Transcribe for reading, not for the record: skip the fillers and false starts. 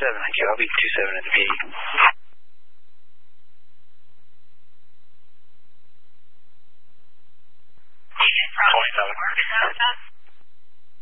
Thank you. I'll be 27 at the meeting. 27.